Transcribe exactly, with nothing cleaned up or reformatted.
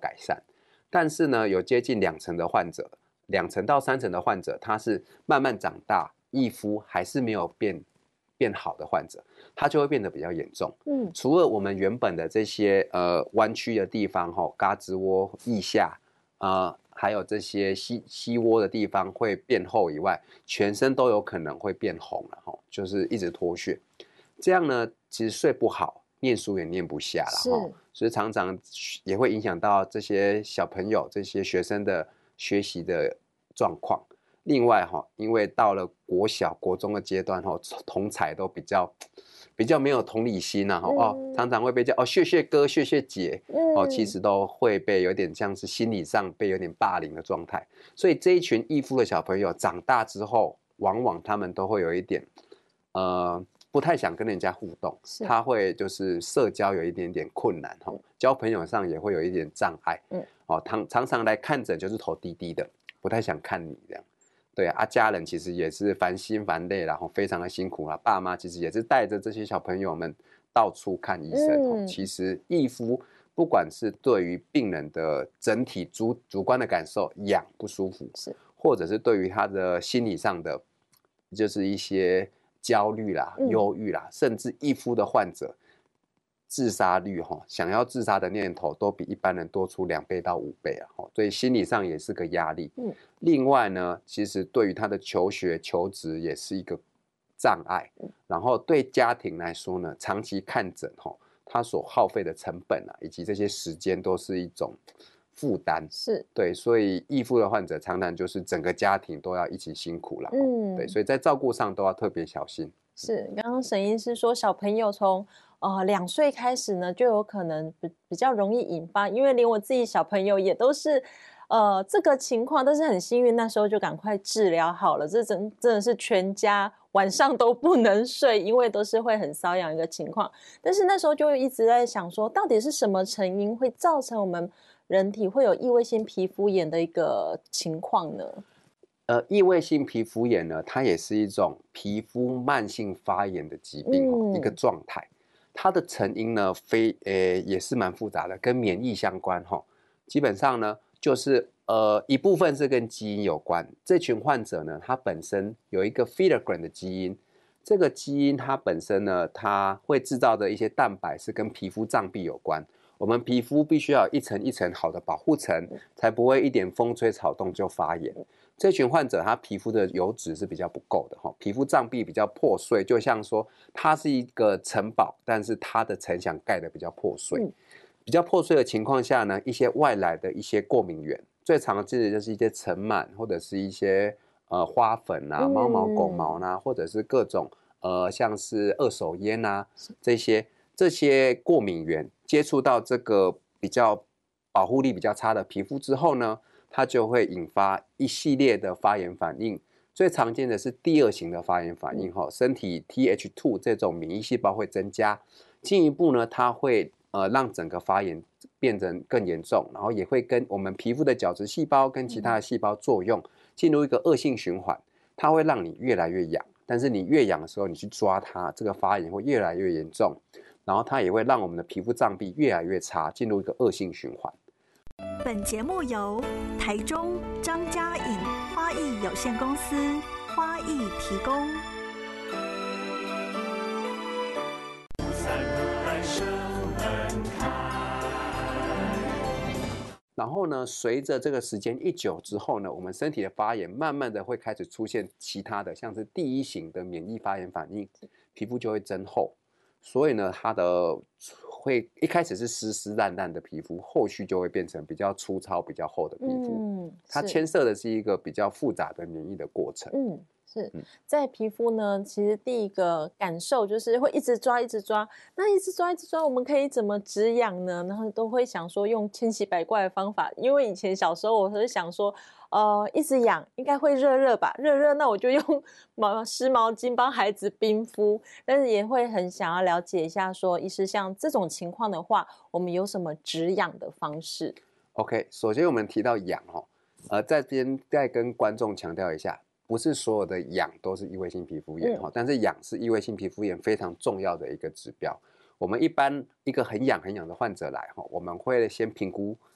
改善。但是呢，有接近两成的患者，两成到三成的患者，他是慢慢长大，易肤还是没有变变好的患者，它就会变得比较严重。嗯，除了我们原本的这些呃弯曲的地方，哈，胳肢窝、腋下，呃，还有这些膝膝窝的地方会变厚以外，全身都有可能会变红了，哈，就是一直脱屑。这样呢，其实睡不好，念书也念不下了，哈，所以常常也会影响到这些小朋友、这些学生的学习的状况。另外哈，因为到了国小、国中的阶段哈，同侪都比较比较没有同理心呐、啊、哈、嗯、哦，常常会被叫哦谢谢哥、谢谢姐、嗯、哦，其实都会被有点像是心理上被有点霸凌的状态。所以这一群易肤的小朋友长大之后，往往他们都会有一点呃不太想跟人家互动，他会就是社交有一点点困难哈、哦，交朋友上也会有一点障碍。嗯，哦，常常常来看诊就是头低低的，不太想看你这样。对啊，家人其实也是烦心烦累，然后非常的辛苦啦。爸妈其实也是带着这些小朋友们到处看医生。嗯、其实易肤不管是对于病人的整体主主观的感受，痒不舒服，是，或者是对于他的心理上的，就是一些焦虑啦、忧郁啦，甚至易肤的患者。自杀率哈，想要自杀的念头都比一般人多出两倍到五倍啊，所以心理上也是个压力。嗯，另外呢，其实对于他的求学求职也是一个障碍。然后对家庭来说呢，长期看诊哈，他所耗费的成本啊，以及这些时间都是一种负担。是，对，所以易肤的患者常常就是整个家庭都要一起辛苦了。嗯，对，所以在照顾上都要特别小心。 是，刚刚沈医师说小朋友从呃两岁开始呢，就有可能比比较容易引发，因为连我自己小朋友也都是呃这个情况，但是很幸运那时候就赶快治疗好了。这真真的是全家晚上都不能睡，因为都是会很瘙痒一个情况。但是那时候就一直在想说，到底是什么成因会造成我们人体会有异位性皮肤炎的一个情况呢？ 呃，异位性皮肤炎呢，它也是一种皮肤慢性发炎的疾病、哦嗯、一个状态。它的成因呢，非呃也是蛮复杂的，跟免疫相关哈、哦。基本上呢，就是呃一部分是跟基因有关。这群患者呢，他本身有一个 filaggrin 的基因，这个基因它本身呢，它会制造的一些蛋白是跟皮肤障壁有关。我们皮肤必须要有一层一层好的保护层，才不会一点风吹草动就发炎。这群患者他皮肤的油脂是比较不够的，皮肤障壁比较破碎，就像说它是一个城堡，但是它的城墙盖得比较破碎。嗯、比较破碎的情况下呢，一些外来的一些过敏源，最常见的就是一些尘螨或者是一些呃花粉啊、猫毛、狗毛啊，或者是各种呃像是二手烟啊这些这些过敏源接触到这个比较保护力比较差的皮肤之后呢，它就会引发一系列的发炎反应，最常见的是第二型的发炎反应，身体 T H 二 这种免疫细胞会增加，进一步呢，它会呃让整个发炎变成更严重，然后也会跟我们皮肤的角质细胞跟其他的细胞作用，进入一个恶性循环，它会让你越来越痒，但是你越痒的时候，你去抓它，这个发炎会越来越严重，然后它也会让我们的皮肤障壁越来越差，进入一个恶性循环。 本节目由台中张家颖花艺有限公司花艺提供。 然后呢，随着这个时间一久之后呢，我们身体的发炎慢慢的会开始出现其他的，像是第一型的免疫发炎反应，皮肤就会增厚。所以呢，它的会一开始是湿湿烂烂的皮肤，后续就会变成比较粗糙、比较厚的皮肤。嗯，它牵涉的是一个比较复杂的免疫的过程。 嗯，是在皮肤呢，其实第一个感受就是会一直抓、一直抓。那一直抓、一直抓，我们可以怎么止痒呢？然后都会想说用千奇百怪的方法，因为以前小时候我会想说。呃，一直痒应该会热热吧，热热那我就用毛湿毛巾帮孩子冰敷，但是也会很想要了解一下说，医师像这种情况的话，我们有什么止痒的方式 ？OK， 首先我们提到痒哦，呃，在这边再跟观众强调一下，不是所有的痒都是异位性皮肤炎哈、嗯，但是痒是异位性皮肤炎非常重要的一个指标。我们一般一个很痒很痒的患者来哈，我们会先评估